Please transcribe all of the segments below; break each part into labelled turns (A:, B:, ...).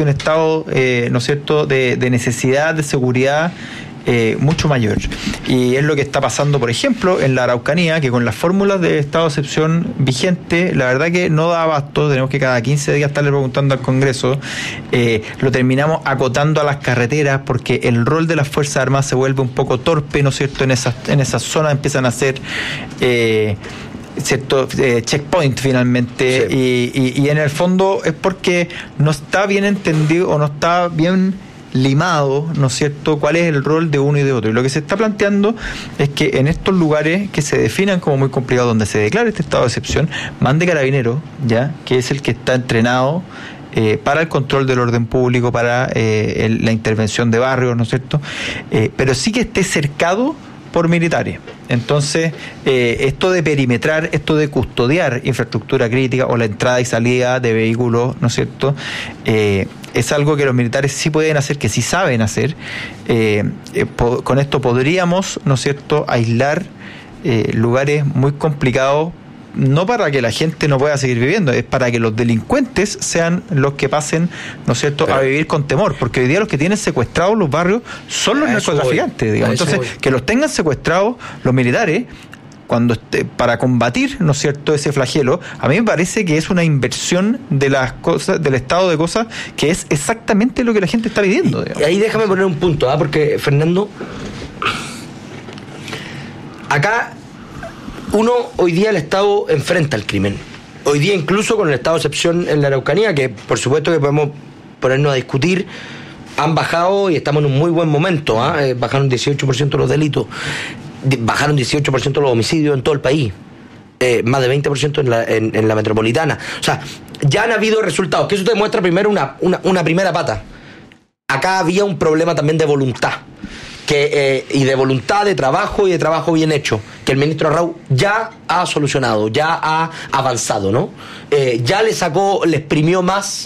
A: existe un estado, ¿no es cierto?, de necesidad de seguridad mucho mayor. Y es lo que está pasando, por ejemplo, en la Araucanía, que con las fórmulas de estado de excepción vigente, la verdad que no da abasto. Tenemos que cada 15 días estarle preguntando al Congreso. Lo terminamos acotando a las carreteras porque el rol de las Fuerzas Armadas se vuelve un poco torpe, ¿no es cierto? En esas zonas empiezan a hacer cierto checkpoint finalmente, sí. y en el fondo es porque no está bien entendido o no está bien limado, ¿no es cierto?, cuál es el rol de uno y de otro. Y lo que se está planteando es que en estos lugares que se definan como muy complicados, donde se declara este estado de excepción, mande carabineros, ya, que es el que está entrenado para el control del orden público, para la intervención de barrios, ¿no es cierto?, pero sí que esté cercado por militares. Entonces, esto de perimetrar, esto de custodiar infraestructura crítica o la entrada y salida de vehículos, ¿no es cierto?, es algo que los militares sí pueden hacer, que sí saben hacer. Con esto podríamos, ¿no es cierto?, aislar lugares muy complicados, no para que la gente no pueda seguir viviendo, es para que los delincuentes sean los que pasen, ¿no es cierto?, a vivir con temor, porque hoy día los que tienen secuestrados los barrios son los narcotraficantes, digamos. Entonces, que los tengan secuestrados los militares para combatir, ¿no es cierto?, ese flagelo, a mí me parece que es una inversión de las cosas, del estado de cosas, que es exactamente lo que la gente está pidiendo.
B: Y ahí déjame poner un punto, porque Fernando, acá hoy día el Estado enfrenta el crimen. Hoy día incluso con el estado de excepción en la Araucanía, que por supuesto que podemos ponernos a discutir, han bajado y estamos en un muy buen momento. Bajaron 18% los delitos, bajaron 18% los homicidios en todo el país, más de 20% en la metropolitana. O sea, ya han habido resultados, que eso te demuestra primero una primera pata. Acá había un problema también de voluntad, y de voluntad de trabajo y de trabajo bien hecho, que el ministro Arrau ya ha solucionado, ya ha avanzado, ¿no? Ya le exprimió más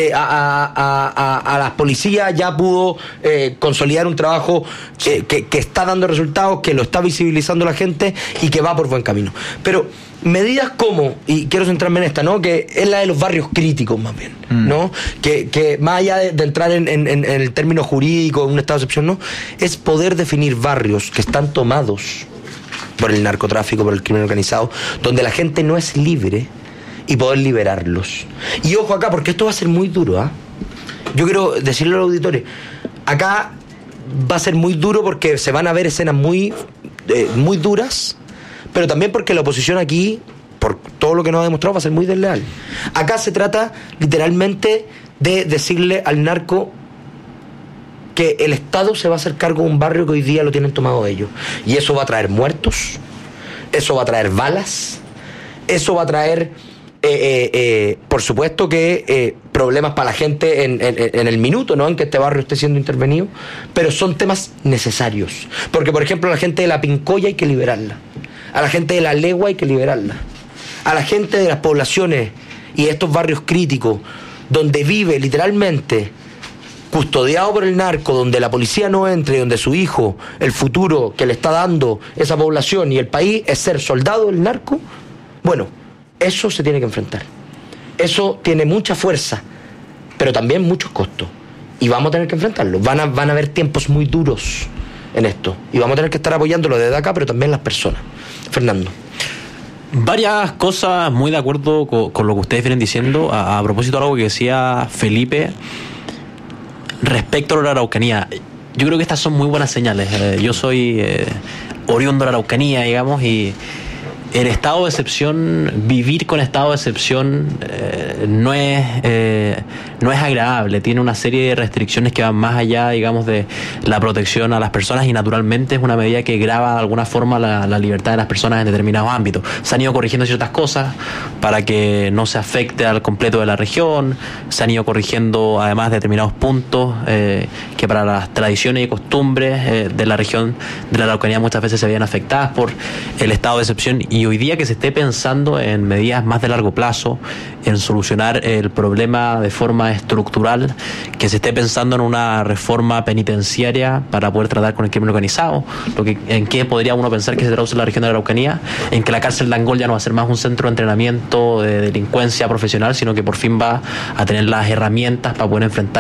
B: a las policías, ya pudo consolidar un trabajo que está dando resultados, que lo está visibilizando la gente y que va por buen camino. Pero medidas como, y quiero centrarme en esta, ¿no?, que es la de los barrios críticos más bien, ¿no? Que más allá de entrar en el término jurídico, en un estado de excepción, ¿no?, es poder definir barrios que están tomados por el narcotráfico, por el crimen organizado, donde la gente no es libre, y poder liberarlos. Y ojo acá, porque esto va a ser muy duro, Yo quiero decirle a los auditores, acá va a ser muy duro porque se van a ver escenas muy duras, pero también porque la oposición aquí, por todo lo que nos ha demostrado, va a ser muy desleal. Acá se trata literalmente de decirle al narco que el Estado se va a hacer cargo de un barrio que hoy día lo tienen tomado ellos. Y eso va a traer muertos, eso va a traer balas, eso va a traer, por supuesto que problemas para la gente en el minuto, ¿no?, en que este barrio esté siendo intervenido, pero son temas necesarios. Porque, por ejemplo, a la gente de la Pincoya hay que liberarla, a la gente de la Legua hay que liberarla, a la gente de las poblaciones y de estos barrios críticos, donde vive literalmente custodiado por el narco, donde la policía no entre, donde su hijo, el futuro que le está dando esa población y el país es ser soldado del narco. Bueno, eso se tiene que enfrentar. Eso tiene mucha fuerza, pero también muchos costos. Y vamos a tener que enfrentarlo. Van a haber tiempos muy duros en esto. Y vamos a tener que estar apoyándolo desde acá, pero también las personas. Fernando.
C: Varias cosas, muy de acuerdo con lo que ustedes vienen diciendo. A propósito de algo que decía Felipe respecto a la Araucanía. Yo creo que estas son muy buenas señales. Yo soy oriundo de la Araucanía, digamos, y el estado de excepción, vivir con estado de excepción no es agradable. Tiene una serie de restricciones que van más allá, digamos, de la protección a las personas, y naturalmente es una medida que grava de alguna forma la libertad de las personas en determinados ámbitos. Se han ido corrigiendo ciertas cosas para que no se afecte al completo de la región, se han ido corrigiendo además determinados puntos que para las tradiciones y costumbres de la región de la Araucanía muchas veces se veían afectadas por el estado de excepción. Y hoy día que se esté pensando en medidas más de largo plazo, en solucionar el problema de forma estructural, que se esté pensando en una reforma penitenciaria para poder tratar con el crimen organizado, en qué podría uno pensar que se traduce en la región de la Araucanía, en que la cárcel de Angol ya no va a ser más un centro de entrenamiento de delincuencia profesional, sino que por fin va a tener las herramientas para poder enfrentar